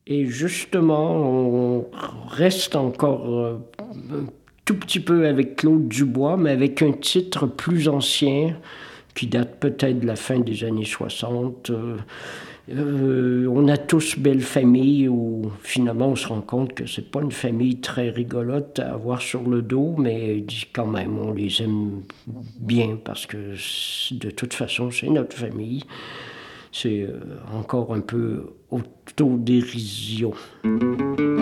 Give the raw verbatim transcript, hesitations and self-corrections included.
Et justement, on reste encore euh, un tout petit peu avec Claude Dubois, mais avec un titre plus ancien, qui date peut-être de la fin des années soixante. Euh, euh, on a tous belle famille, où finalement on se rend compte que c'est pas une famille très rigolote à avoir sur le dos, mais quand même on les aime bien parce que de toute façon c'est notre famille. C'est encore un peu autodérision.